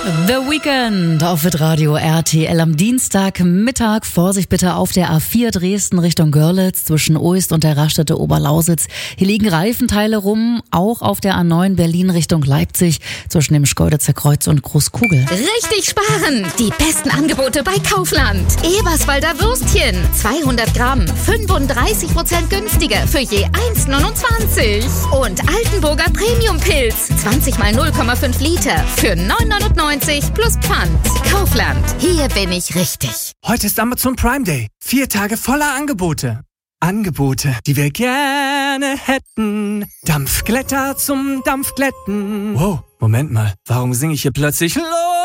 The Weekend auf Radio RTL am Dienstagmittag. Vorsicht bitte auf der A4 Dresden Richtung Görlitz zwischen Oist und der Raststätte Oberlausitz. Hier liegen Reifenteile rum, auch auf der A9 Berlin Richtung Leipzig zwischen dem Schkeuditzer Kreuz und Großkugel. Richtig sparen! Die besten Angebote bei Kaufland. Eberswalder Würstchen, 200 Gramm, 35% günstiger für je 1,29. Und Altenburger Premium-Pilz, 20 mal 0,5 Liter für 9,99 plus Pfand. Kaufland, hier bin ich richtig. Heute ist Amazon Prime Day. 4 Tage voller Angebote. Angebote, die wir gerne hätten. Dampfglätter zum Dampfglätten. Wow, Moment mal. Warum singe ich hier plötzlich Los?